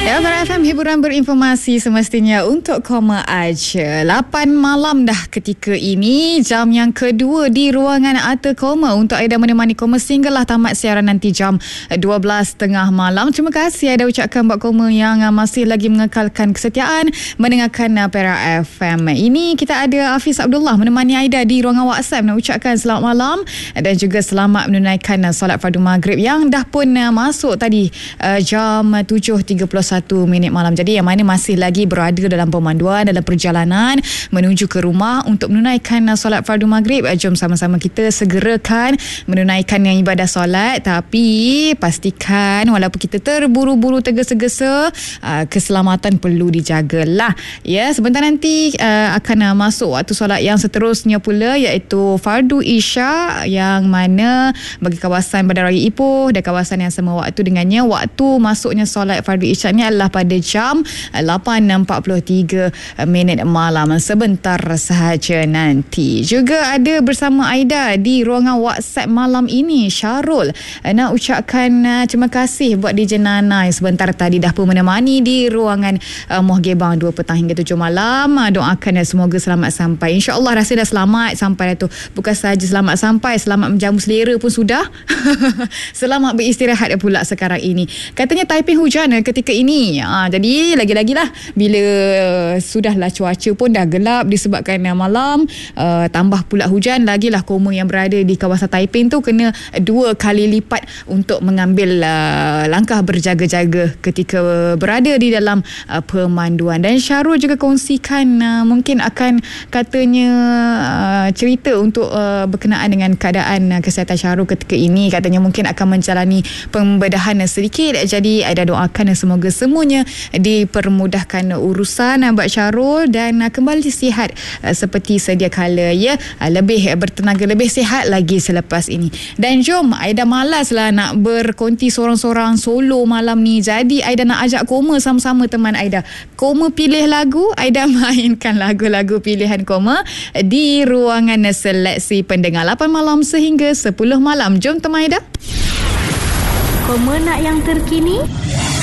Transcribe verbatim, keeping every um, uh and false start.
Ya, F M hiburan berinformasi semestinya untuk koma aja. lapan malam dah ketika ini, jam yang kedua di ruangan Arthur Koma untuk Aida menemani Koma sehinggalah tamat siaran nanti jam dua belas tiga puluh malam. Terima kasih Aida ucapkan buat Koma yang masih lagi mengekalkan kesetiaan mendengarkan Perak F M. Ini kita ada Hafiz Abdullah menemani Aida di ruangan WhatsApp nak ucapkan selamat malam dan juga selamat menunaikan solat fardu maghrib yang dah pun masuk tadi uh, jam tujuh tiga puluh satu minit malam. Jadi yang mana masih lagi berada dalam pemanduan, dalam perjalanan menuju ke rumah untuk menunaikan solat fardu maghrib, jom sama-sama kita segerakan menunaikan yang ibadah solat. Tapi pastikan walaupun kita terburu-buru tergesa-gesa, keselamatan perlu dijagalah. Ya, sebentar nanti akan masuk waktu solat yang seterusnya pula, iaitu fardu isya, yang mana bagi kawasan Bandaraya Ipoh dan kawasan yang sama waktu dengannya, waktu masuknya solat fardu isya ni adalah pada jam lapan empat puluh tiga minit malam, sebentar sahaja nanti. Juga ada bersama Aida di ruangan WhatsApp malam ini Syarul. Nak ucapkan uh, terima kasih buat D J Nana yang sebentar tadi dah pun menemani di ruangan uh, Muhgebang dua petang hingga tujuh malam. Uh, doakan uh, semoga selamat sampai. InsyaAllah rasa dah selamat sampai dah tu. Bukan sahaja selamat sampai, selamat menjamu selera pun sudah. Selamat beristirahat pula sekarang ini. Katanya Taiping hujan ketika ini. Ha, jadi lagi-lagilah bila sudahlah cuaca pun dah gelap disebabkan malam, uh, tambah pula hujan, lagilah Koma yang berada di kawasan Taiping tu kena dua kali lipat untuk mengambil uh, langkah berjaga-jaga ketika berada di dalam uh, pemanduan. Dan Syarul juga kongsikan uh, mungkin akan katanya uh, cerita untuk uh, berkenaan dengan keadaan uh, kesihatan Syarul ketika ini. Katanya mungkin akan menjalani pembedahan sedikit. Jadi Aida doakan semoga semuanya dipermudahkan urusan buat Syarul dan kembali sihat seperti sedia kala, ya, lebih bertenaga, lebih sihat lagi selepas ini. Dan jom, Aida malaslah nak berkonti seorang-seorang solo malam ni. Jadi Aida nak ajak Koma sama-sama teman Aida. Koma pilih lagu, Aida mainkan lagu-lagu pilihan Koma di ruangan seleksi pendengar lapan malam sehingga sepuluh malam. Jom teman Aida. Koma nak yang terkini?